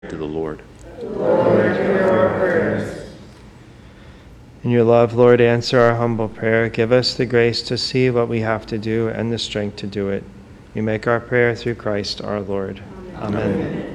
to the Lord. Lord, hear our prayers. In your love, Lord, answer our humble prayer. Give us the grace to see what we have to do and the strength to do it. We make our prayer through Christ our Lord. Amen.